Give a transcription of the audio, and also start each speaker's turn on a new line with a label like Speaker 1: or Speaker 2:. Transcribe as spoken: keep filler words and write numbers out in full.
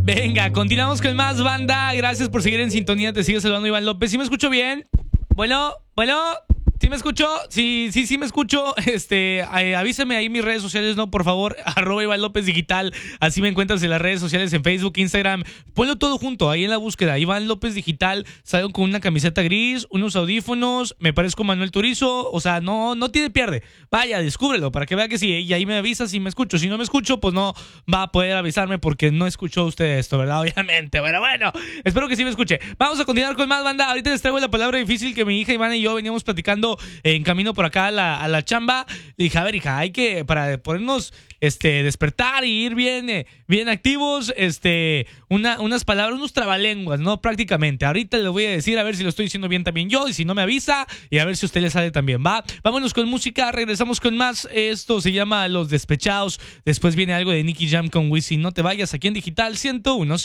Speaker 1: Venga, continuamos con más banda. Gracias por seguir en sintonía. Te sigue saludando Iván López. ¿Sí me escucho bien? Bueno, bueno. ¿Sí me escucho? Sí, sí, sí me escucho. Este, eh, avísame ahí en mis redes sociales, ¿no? Por favor, arroba Iván López Digital. Así me encuentras en las redes sociales, en Facebook, Instagram. Ponlo todo junto, ahí en la búsqueda. Iván López Digital. Salgo con una camiseta gris, unos audífonos. Me parezco Manuel Turizo. O sea, no, no tiene pierde. Vaya, descúbrelo para que vea que sí. Y ahí me avisas si me escucho. Si no me escucho, pues no va a poder avisarme porque no escuchó usted esto, ¿verdad? Obviamente. Bueno, bueno. Espero que sí me escuche. Vamos a continuar con más banda. Ahorita les traigo la palabra difícil que mi hija Ivana y yo veníamos platicando en camino por acá a la, a la chamba. Le dije, a ver, hija, hay que, para ponernos, este, despertar y ir bien, eh, bien activos, este, una, unas palabras, unos trabalenguas, ¿no? Prácticamente. Ahorita le voy a decir a ver si lo estoy diciendo bien también yo, y si no me avisa, y a ver si a usted le sale también, ¿va? Vámonos con música, regresamos con más. Esto se llama Los Despechados. Después viene algo de Nicky Jam con Wisin. No te vayas, aquí en Digital ciento uno.